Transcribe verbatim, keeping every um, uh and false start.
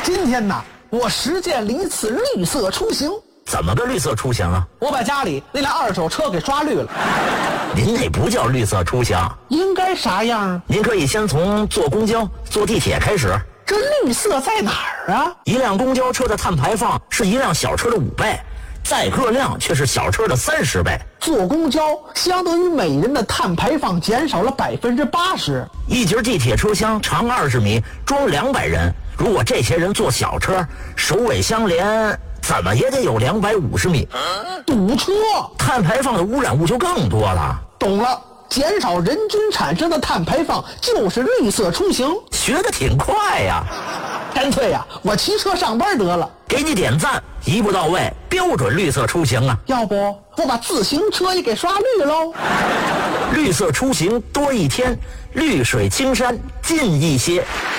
今天呐，我实践了一次绿色出行。 怎么个绿色出行啊？ 我把家里那辆二手车给刷绿了。 您那不叫绿色出行， 应该啥样啊？ 您可以先从坐公交、坐地铁开始。 这绿色在哪儿啊？ 一辆公交车的碳排放是一辆小车的五倍，载客量却是小车的三十倍。 坐公交相当于每人的碳排放减少了百分之八十。 一节地铁车厢长二十米，装两百人。如果这些人坐小车，首尾相连，怎么也得有两百五十米。 堵车， 碳排放的污染物就更多了。 懂了，减少人均产生的碳排放就是绿色出行。 学得挺快呀！ 干脆呀，我骑车上班得了。 给你点赞，一步到位，标准绿色出行啊！ 要不我把自行车也给刷绿喽？ 绿色出行多一天，绿水青山近一些。